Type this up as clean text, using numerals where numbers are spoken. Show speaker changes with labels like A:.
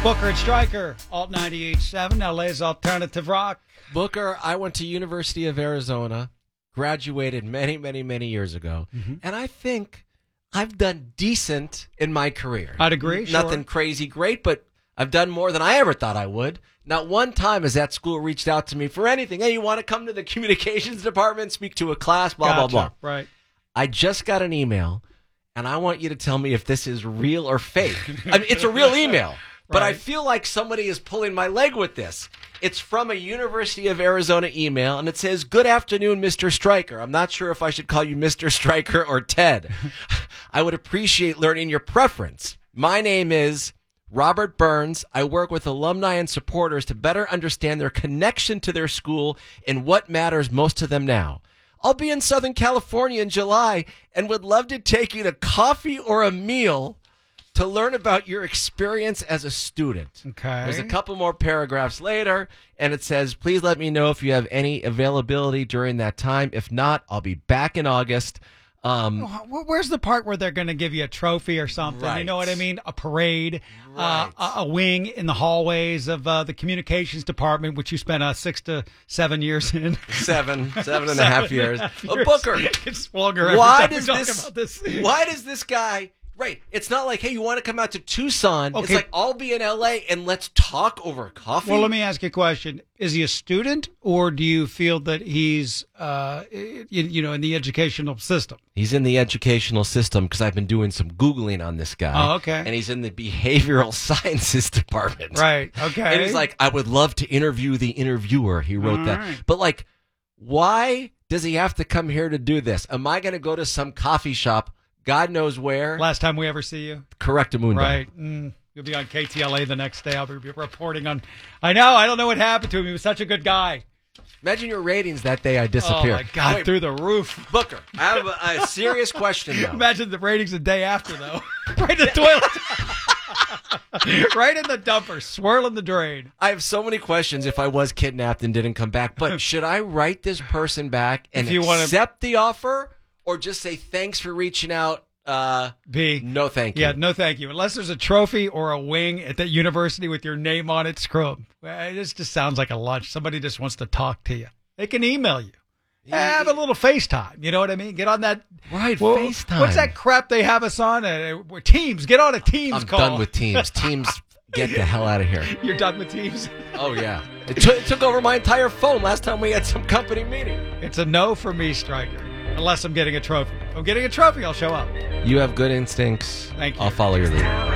A: Booker and Stryker, Alt 98.7, LA's Alternative Rock.
B: Booker, I went to University of Arizona, graduated many years ago, and I think I've done decent in my career.
A: I'd agree,
B: Nothing crazy great, but I've done more than I ever thought I would. Not one time has that school reached out to me for anything. Hey, you want to come to the communications department, speak to a class, blah, blah.
A: Right.
B: I just got an email, and I want you to tell me if this is real or fake. I mean, it's a real email. But I feel like somebody is pulling my leg with this. It's from a University of Arizona email, and it says, "Good afternoon, Mr. Stryker. I'm not sure if I should call you Mr. Stryker or Ted. I would appreciate learning your preference. My name is Robert Burns. I work with alumni and supporters to better understand their connection to their school and what matters most to them now. I'll be in Southern California in July and would love to take you to coffee or a meal to learn about your experience as a student."
A: Okay.
B: There's a couple more paragraphs later, and it says, "Please let me know if you have any availability during that time. If not, I'll be back in August."
A: Where's the part where they're going to give you a trophy or something?
B: Right.
A: You know what I mean? A parade,
B: Right.
A: a wing in the hallways of the communications department, which you spent 6 to 7 years in.
B: Seven and a half years. Booker,
A: It's longer every
B: why
A: time we
B: does
A: talk
B: this?
A: about this.
B: Why does this guy? Right. It's not like, hey, you want to come out to Tucson? It's
A: Okay.
B: like, I'll be in LA and let's talk over coffee.
A: Well, let me ask you a question. Is he a student, or do you feel that he's, in the educational system?
B: He's in the educational system because I've been doing some Googling on this guy.
A: Oh, okay.
B: And he's in the behavioral sciences department.
A: Right. Okay.
B: And he's like, I would love to interview the interviewer. He wrote
A: All
B: that.
A: right.
B: But like, why does he have to come here to do this? Am I going to go to some coffee shop, God knows where?
A: Last time we ever see you.
B: Correctamundo.
A: Right. You'll be on KTLA the next day. I'll be reporting on. I know. I don't know what happened to him. He was such a good guy.
B: Imagine your ratings that day I
A: Oh,
B: disappeared.
A: my God.
B: Wait,
A: Through the roof.
B: Booker, I have a serious question, though.
A: Imagine the ratings the day after, though. Right in the toilet. Right in the dumper. Swirling the drain.
B: I have so many questions if I was kidnapped and didn't come back. But should I write this person back and
A: If you wanna-
B: accept the offer, or just say thanks for reaching out?
A: B.
B: No, thank you.
A: Yeah, no thank you. Unless there's a trophy or a wing at that university with your name on it, screw 'em. This just sounds like a lunch. Somebody just wants to talk to you. They can email you. Have a little FaceTime. You know what I mean? Get on that.
B: Right, FaceTime.
A: What's that crap they have us on? Teams. Get on a Teams
B: I'm
A: call.
B: done with Teams. Teams, get the hell out of here.
A: You're done with Teams?
B: Oh, yeah. It took over my entire phone last time we had some company meeting.
A: It's a no for me, Stryker. Unless I'm getting a trophy. If I'm getting a trophy, I'll show up.
B: You have good instincts.
A: Thank you.
B: I'll follow your lead.